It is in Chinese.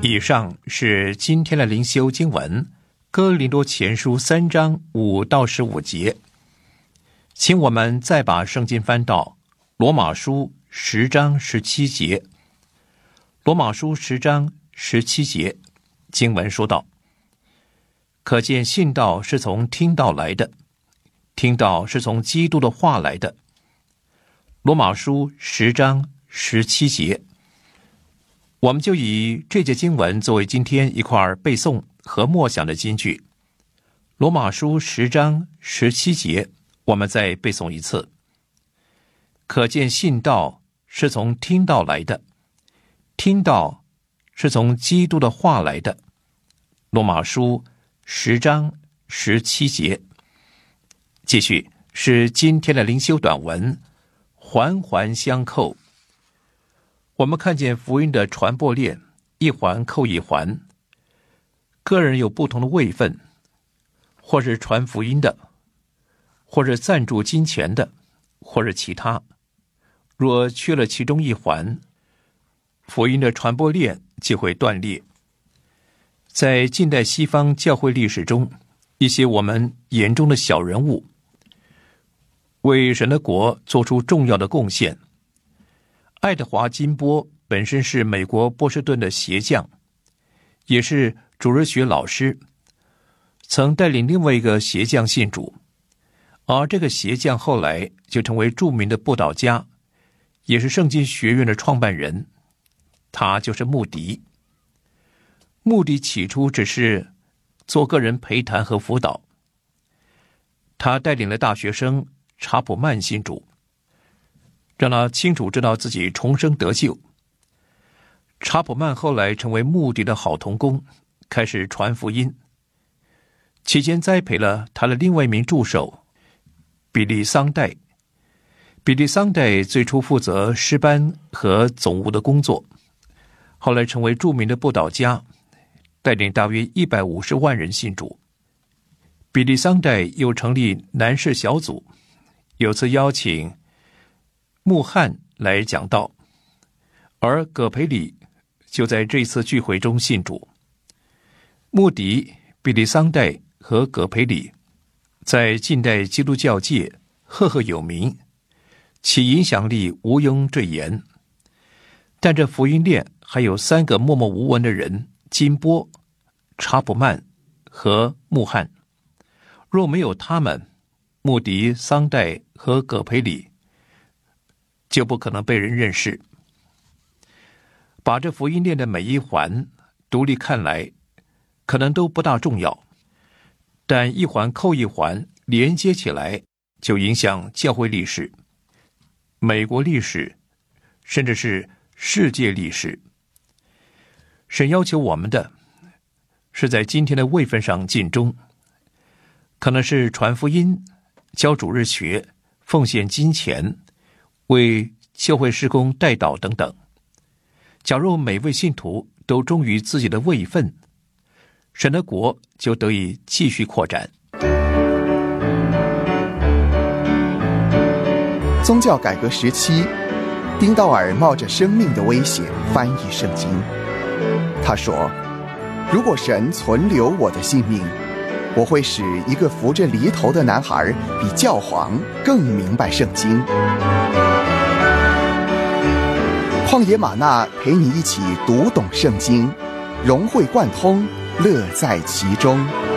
以上是今天的灵修经文，哥林多前书3章5到15节。请我们再把圣经翻到罗马书10章17节。罗马书10章17节经文说道：可见信道是从听道来的，听道是从基督的话来的。罗马书10章17节，我们就以这节经文作为今天一块背诵和默想的金句。罗马书10章17节，我们再背诵一次。可见信道是从听道来的，听道是从基督的话来的。罗马书10章17节。继续是今天的灵修短文，环环相扣。我们看见福音的传播链一环扣一环，个人有不同的位分，或是传福音的，或是赞助金钱的，或是其他。若缺了其中一环，福音的传播链就会断裂。在近代西方教会历史中，一些我们眼中的小人物为神的国做出重要的贡献。爱德华·金波本身是美国波士顿的鞋匠，也是主日学老师，曾带领另外一个鞋匠信主，而这个鞋匠后来就成为著名的布道家，也是圣经学院的创办人。他就是穆迪。穆迪起初只是做个人陪谈和辅导，他带领了大学生查普曼信主，让他清楚知道自己重生得救。查普曼后来成为穆迪的好同工，开始传福音，期间栽培了他的另外一名助手比利桑代。比利桑代最初负责诗班和总务的工作，后来成为著名的布道家，带领大约150万人信主。比利桑代又成立男士小组，有次邀请穆汉来讲道，而葛培理就在这次聚会中信主。穆迪、比利桑代和葛培理在近代基督教界赫赫有名，其影响力毋庸赘言。但这福音链还有3个默默无闻的人：金波、查普曼和穆汉。若没有他们，穆迪、桑代和葛培理就不可能被人认识。把这福音链的每一环独立看来，可能都不大重要，但一环扣一环连接起来，就影响教会历史、美国历史，甚至是世界历史。神要求我们的是在今天的位分上尽忠，可能是传福音、教主日学、奉献金钱、为教会事工代祷等等。假如每位信徒都忠于自己的位分，神的国就得以继续扩展。 宗教改革时期，丁道尔冒着生命的危险翻译圣经。他说，如果神存留我的性命，我会使一个扶着犁头的男孩比教皇更明白圣经。旷野玛纳陪你一起读懂圣经，融会贯通，乐在其中。